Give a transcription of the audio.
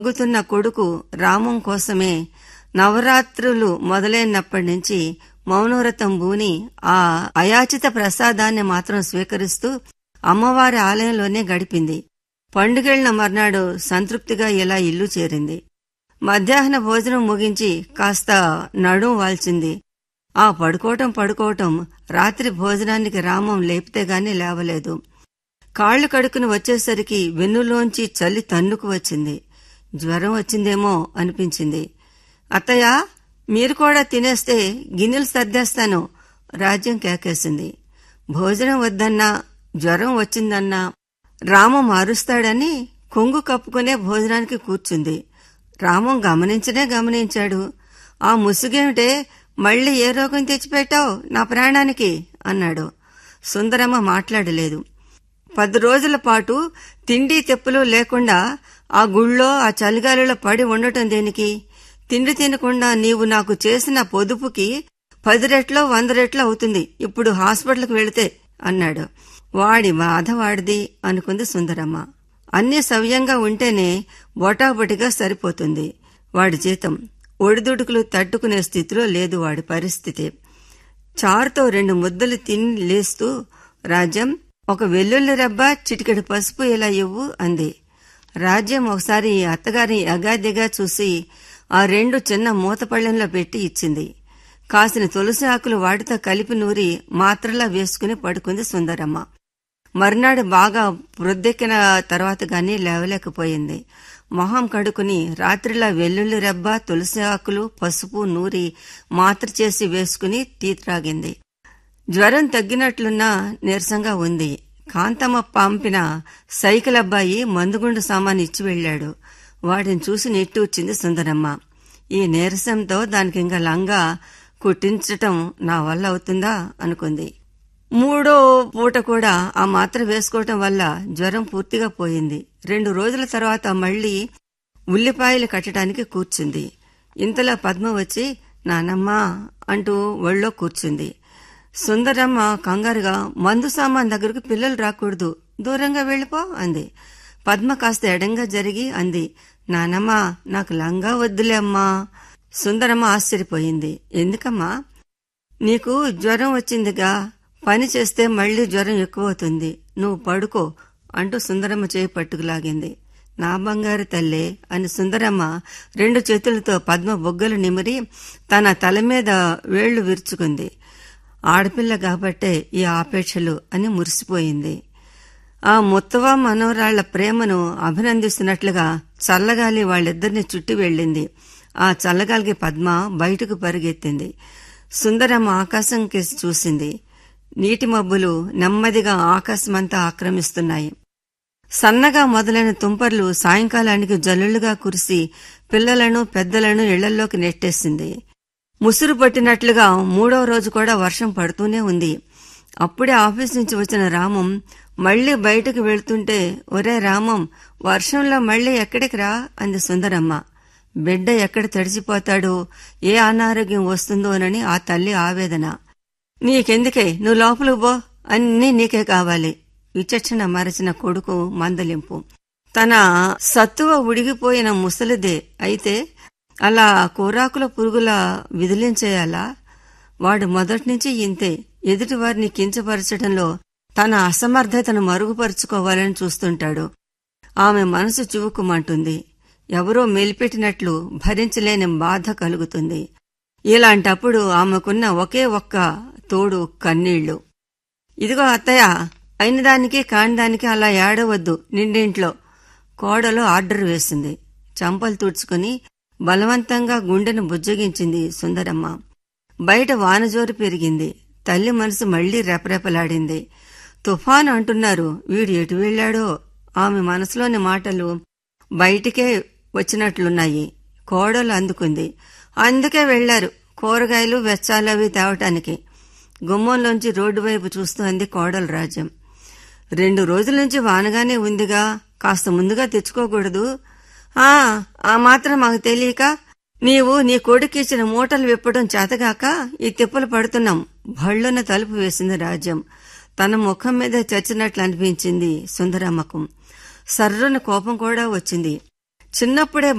గుతున్న కొడుకు రామం కోసమే నవరాత్రులు మొదలైనప్పటి నుంచి మౌనవ్రతం బూని ఆ అయాచిత ప్రసాదాన్ని మాత్రం స్వీకరిస్తూ అమ్మవారి ఆలయంలోనే గడిపింది. పండుగెళ్లిన మర్నాడు సంతృప్తిగా ఇలా ఇల్లు చేరింది. మధ్యాహ్న భోజనం ముగించి కాస్త నడుం వాల్చింది. ఆ పడుకోవటం రాత్రి భోజనానికి రామం లేపితేగాని లేవలేదు. కాళ్లు కడుక్కుని వచ్చేసరికి వెన్నులోంచి చలి తన్నుకు వచ్చింది. జ్వరం వచ్చిందేమో అనిపించింది. అత్తయ్య, మీరు కూడా తినేస్తే గిన్నెలు సర్దేస్తాను, రాజ్యం కేకేసింది. భోజనం వద్దన్నా, జ్వరం వచ్చిందన్నా రామం మారుస్తాడని కొంగు కప్పుకునే భోజనానికి కూర్చుంది. రామం గమనించాడు. ఆ ముసుగేమిటే, మళ్లీ ఏ రోగం తెచ్చిపెట్టావు నా ప్రాణానికి అన్నాడు. సుందరమ్మ మాట్లాడలేదు. 10 రోజుల పాటు తిండి తెప్పులు లేకుండా ఆ గుళ్ళో ఆ చలిగాలిలో పడి ఉండటం దేనికి? తిండి తినకుండా నీవు నాకు చేసిన పొదుపుకి 10 రెట్లో 100 రెట్లు అవుతుంది ఇప్పుడు హాస్పిటల్కి వెళితే అన్నాడు. వాడి బాధ వాడిది అనుకుంది సుందరమ్మ. అన్నీ సవ్యంగా ఉంటేనే బొటాబొటిగా సరిపోతుంది. వాడి జీతం ఒడిదుడుకులు తట్టుకునే స్థితిలో లేదు వాడి పరిస్థితి. చారుతో 2 ముద్దలు తిని లేస్తూ, రాజ్యం, ఒక వెల్లుల్లి రెబ్బ, చిటికెడు పసుపు ఇలా ఇవ్వు అంది. రాజ్యం ఒకసారి అత్తగారిని ఎగాదిగా చూసి ఆ 2 చిన్న మూతపళ్లెంలో పెట్టి ఇచ్చింది. కాసిన తులసి ఆకులు వాటితో కలిపి నూరి మాత్రలా వేసుకుని పడుకుంది సుందరమ్మ. మర్నాడు బాగా ప్రొద్దెక్కిన తర్వాత గాని లేవలేకపోయింది. మొహం కడుకుని రాత్రిలా వెల్లుల్లి రెబ్బ, తులసి ఆకులు, పసుపు నూరి మాత్ర చేసి వేసుకుని టీ త్రాగింది. జ్వరం తగ్గినట్లున్నా నీరసంగా ఉంది. కాంతమ్మ పంపిన సైకిల్ అబ్బాయి మందుగుండు సామాను ఇచ్చి వెళ్లాడు. వాడిని చూసి నిట్టూర్చింది సుందరమ్మ. ఈ నీరసంతో దానికింకా లంగా కుట్టించటం నా వల్ల అవుతుందా అనుకుంది. 3వ పూట కూడా ఆ మాత్ర వేసుకోవటం వల్ల జ్వరం పూర్తిగా పోయింది. 2 రోజుల తర్వాత మళ్లీ ఉల్లిపాయలు కట్టడానికి కూర్చుంది. ఇంతలో పద్మ వచ్చి నానమ్మా అంటూ ఒళ్ళో కూర్చుంది. సుందరమ్మ కంగారుగా, మందు సామాన్ దగ్గరకు పిల్లలు రాకూడదు, దూరంగా వెళ్లిపో అంది. పద్మ కాస్త ఎడంగా జరిగి అంది, నానమ్మా నాకు లంగా వద్దులే అమ్మా. సుందరమ్మ ఆశ్చర్యపోయింది. ఎందుకమ్మా? నీకు జ్వరం వచ్చిందిగా, పని చేస్తే మళ్లీ జ్వరం ఎక్కువవుతుంది, నువ్వు పడుకో అంటూ సుందరమ్మ చేయి పట్టుకులాగింది. నా బంగారు తల్లే అని సుందరమ్మ 2 చేతులతో పద్మ బొగ్గలు నిమిరి తన తల మీద వేళ్లు విరుచుకుంది. ఆడపిల్ల కాబట్టే ఈ ఆపేక్షలు అని మురిసిపోయింది. ఆ ముత్తవ మనవరాళ్ల ప్రేమను అభినందిస్తున్నట్లుగా చల్లగాలి వాళ్ళిద్దరిని చుట్టి వెళ్లింది. ఆ చల్లగాలికి పద్మ బయటకు పరుగెత్తింది. సుందరమ్మ ఆకాశం కేసి చూసింది. నీటి మబ్బులు నెమ్మదిగా ఆకాశమంతా ఆక్రమిస్తున్నాయి. సన్నగా మొదలైన తుంపర్లు సాయంకాలానికి జల్లులుగా కురిసి పిల్లలను పెద్దలను ఇళ్లల్లోకి నెట్టేసింది. ముసురు పట్టినట్లుగా 3వ రోజు కూడా వర్షం పడుతూనే ఉంది. అప్పుడే ఆఫీస్ నుంచి వచ్చిన రామం మళ్లీ బయటకు వెళ్తుంటే, ఒరే రామం, వర్షంలో మళ్లీ ఎక్కడికి రా అంది సుందరమ్మ. బిడ్డ ఎక్కడ తడిసిపోతాడో, ఏ అనారోగ్యం వస్తుందోనని ఆ తల్లి ఆవేదన. నీకెందుకే, నువ్వు లోపలికి పో, అన్నీ నీకే కావాలి. విచక్షణ మరచిన కొడుకు మందలింపు. తన సత్తువ ఉడిగిపోయిన ముసలిదే అయితే అలా కూరాకుల పురుగులా విదిలించేయాలా? వాడు మొదట్నుంచి ఇంతే. ఎదుటివారిని కించపరచడంలో తన అసమర్థతను మరుగుపరుచుకోవాలని చూస్తుంటాడు. ఆమె మనసు చివుకుమంటుంది. ఎవరో మెలిపెట్టినట్లు భరించలేని బాధ కలుగుతుంది. ఇలాంటప్పుడు ఆమెకున్న ఒకే ఒక్క తోడు కన్నీళ్లు. ఇదిగో అత్తయ్య, అయినదానికి కానిదానికి అలా ఏడవద్దు నిండింట్లో, కోడలు ఆర్డర్ వేసింది. చంపలు తుడుచుకుని బలవంతంగా గుండెను బుజ్జగించింది సుందరమ్మ. బయట వానజోరు పెరిగింది. తల్లి మనసు మళ్లీ రెపరెపలాడింది. తుఫాను అంటున్నారు, వీడు ఎటు వెళ్లాడో? ఆమె మనసులోని మాటలు బయటికే వచ్చినట్లున్నాయి. కోడలు అందుకుంది. అందుకే వెళ్లారు, కూరగాయలు వెచ్చాలవి తేవటానికి. గుమ్మంలోంచి రోడ్డు వైపు చూస్తూ అంది కోడలు రాజ్యం. 2 రోజుల నుంచి వానగానే ఉందిగా, కాస్త ముందుగా తెచ్చుకోకూడదు? ఆ మాత్రం మాకు తెలియక నీవు నీ కొడుకిచ్చిన మూటలు విప్పడం చేతగాక ఈ తిప్పలు పడుతున్నాం. భళ్లున తలుపు వేసింది రాజ్యం. తన ముఖం మీద చచ్చినట్లు అనిపించింది సుందరమ్మకు. సర్రున కోపం కూడా వచ్చింది. చిన్నప్పుడే